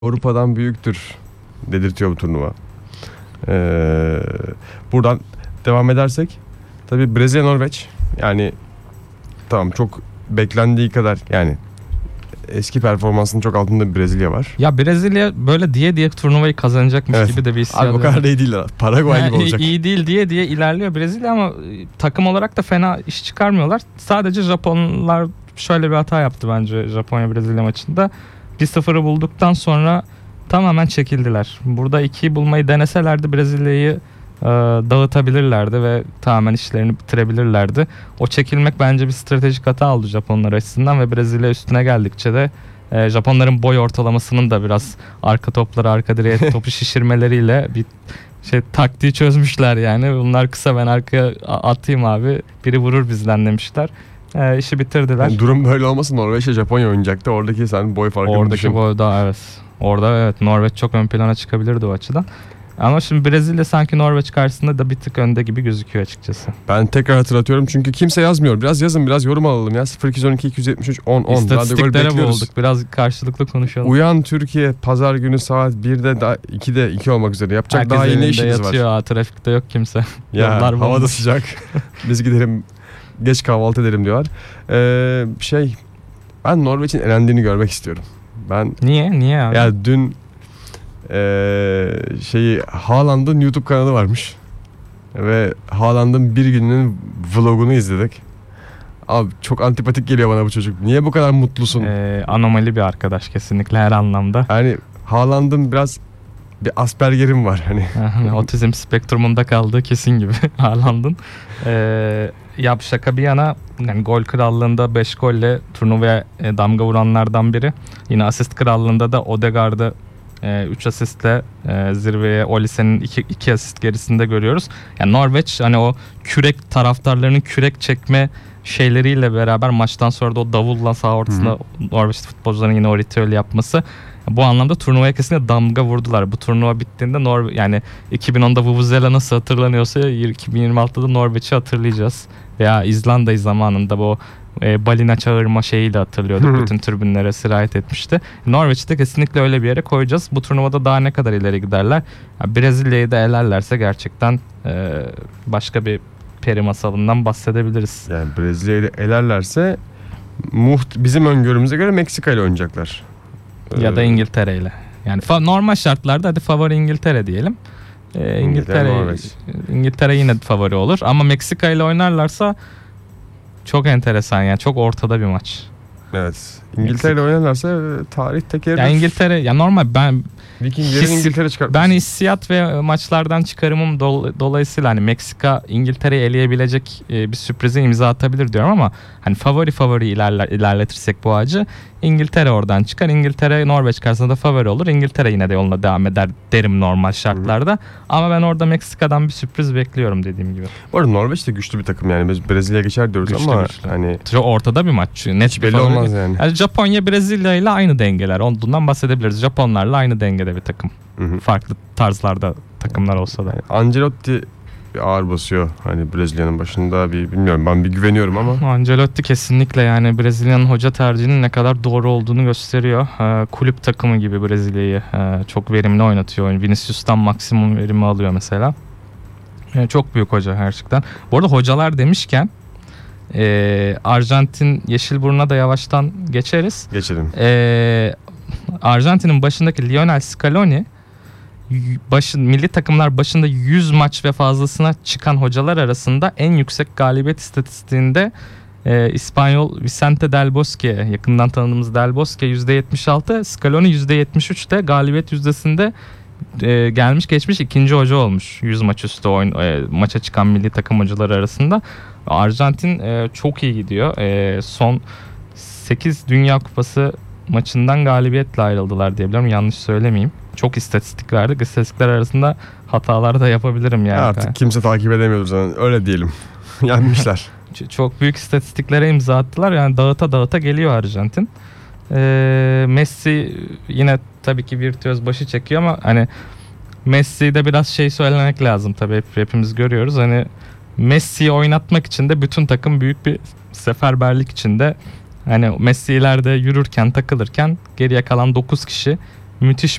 Avrupa'dan büyüktür dedirtiyor bu turnuva. Buradan devam edersek tabii Brezilya Norveç, yani tamam, çok beklendiği kadar, yani eski performansının çok altında bir Brezilya var. Ya Brezilya böyle diye turnuvayı kazanacakmış Evet. gibi de bir hissiyat. Abi o kadar da iyi değil. Paraguay gibi olacak. İyi değil diye ilerliyor Brezilya ama takım olarak da fena iş çıkarmıyorlar. Sadece Japonlar şöyle bir hata yaptı bence Japonya Brezilya maçında. 1-0'ı bulduktan sonra tamamen çekildiler. Burada 2'yi bulmayı deneselerdi Brezilya'yı dağıtabilirlerdi ve tamamen işlerini bitirebilirlerdi. O çekilmek bence bir stratejik hata oldu Japonlar açısından ve Brezilya üstüne geldikçe de Japonların boy ortalamasının da biraz arka topları, arka direğe topu şişirmeleriyle bir taktiği çözmüşler yani. Bunlar kısa, ben arkaya atayım abi, biri vurur bizden demişler. İşi bitirdiler. Yani durum böyle olmasın, Norveç'le Japonya oynayacaktı. Oradaki sen boy farkını Oradaki düşün. boyda evet. Orada evet Norveç çok ön plana çıkabilirdi o açıdan. Ama şimdi Brezilya sanki Norveç karşısında da bir tık önde gibi gözüküyor açıkçası. Ben tekrar hatırlatıyorum çünkü kimse yazmıyor. Biraz yazın, biraz yorum alalım ya. 0212 273 10 10. İstatistiklere boğulduk. Biraz karşılıklı konuşalım. Uyan Türkiye pazar günü saat 1'de 2'de 2 olmak üzere. Yapacak Herkes daha iyi ne işiniz yatıyor, var? Trafikte yok kimse. Ya Yollar hava da bomboş. sıcak. Biz gidelim, geç kahvaltı edelim diyorlar. Ben Norveç'in elendiğini görmek istiyorum. Niye abi? Ya dün Haaland'ın YouTube kanalı varmış. Ve Haaland'ın bir gününün vlogunu izledik. Abi çok antipatik geliyor bana bu çocuk. Niye bu kadar mutlusun? Anomali bir arkadaş kesinlikle her anlamda. Yani Haaland'ın biraz bir Asperger'im var hani. Otizm spektrumunda kaldığı kesin gibi Haaland'ın. Ya şaka bir yana, yani gol krallığında 5 golle turnuvaya damga vuranlardan biri. Yine asist krallığında da Odegaard'ı 3 asistle zirveye, Olisen'in 2 asist gerisinde görüyoruz. Yani Norveç hani o kürek taraftarlarının kürek çekme şeyleriyle beraber maçtan sonra da o davulla sağ ortasında Norveç futbolcuların yine o ritüeli yapması, bu anlamda turnuvaya kesinlikle damga vurdular. Bu turnuva bittiğinde yani 2010'da Vuvuzela nasıl hatırlanıyorsa 2026'da Norveç'i hatırlayacağız. Veya İzlanda'yı zamanında bu balina çağırma şeyiyle hatırlıyorduk. Bütün tribünlere sirayet etmişti. Norveç'te kesinlikle öyle bir yere koyacağız. Bu turnuvada daha ne kadar ileri giderler? Brezilya'yı da elerlerse gerçekten başka bir peri masalından bahsedebiliriz. Yani Brezilya'yı elerlerse bizim öngörümüze göre Meksika ile oynayacaklar. Ya da İngiltere ile. Yani normal şartlarda hadi favori İngiltere diyelim. İngiltere yine favori olur. Ama Meksika ile oynarlarsa çok enteresan, yani çok ortada bir maç. Evet. İngiltere ile oynarlarsa tarih tekerrür. Ya İngiltere, ya normal Vikinglerin İngiltere çıkartması. Ben hissiyat ve maçlardan çıkarımım dolayısıyla hani Meksika İngiltere'yi eleyebilecek bir sürprize imza atabilir diyorum ama hani favori ilerletirsek bu ağacı, İngiltere oradan çıkar. İngiltere Norveç karşısında da favori olur. İngiltere yine de yoluna devam eder derim normal şartlarda. Ama ben orada Meksika'dan bir sürpriz bekliyorum dediğim gibi. Bu arada Norveç de güçlü bir takım, yani biz Brezilya geçer diyoruz güçlü. Hani çok ortada bir maç. Net belli olmaz yani. Japonya Brezilya ile aynı dengeler. Ondan bahsedebiliriz. Japonlarla aynı dengede bir takım. Farklı tarzlarda takımlar olsa da. Yani Ancelotti bir ağır basıyor hani Brezilya'nın başında, bilmiyorum, ben bir güveniyorum ama. Ancelotti kesinlikle yani Brezilya'nın hoca tercihinin ne kadar doğru olduğunu gösteriyor. Kulüp takımı gibi Brezilya'yı çok verimli oynatıyor. Vinicius'tan maksimum verimi alıyor mesela. Çok büyük hoca gerçekten. Bu arada hocalar demişken Arjantin Yeşilburnu'na da yavaştan geçeriz. Geçelim. Arjantin'in başındaki Lionel Scaloni milli takımlar başında 100 maç ve fazlasına çıkan hocalar arasında en yüksek galibiyet istatistiğinde İspanyol Vicente Del Bosque, yakından tanıdığımız Del Bosque %76, Scaloni %73'te galibiyet yüzdesinde gelmiş geçmiş ikinci hoca olmuş 100 maç üstü maça çıkan milli takım hocaları arasında. Arjantin çok iyi gidiyor. Son 8 Dünya Kupası maçından galibiyetle ayrıldılar diyebilirim. Yanlış söylemeyeyim. Çok istatistik verdik. İstatistikler arasında hatalar da yapabilirim yani. Artık kimse takip edemiyordur zaten. Öyle diyelim. Yenmişler. Çok büyük istatistiklere imza attılar. Yani dağıta geliyor Arjantin. Messi yine tabii ki virtüöz başı çekiyor ama hani Messi'de biraz söylemek lazım tabii, hepimiz görüyoruz. Hani Messi'yi oynatmak için de bütün takım büyük bir seferberlik içinde. Hani Messi ileride yürürken, takılırken geriye kalan 9 kişi müthiş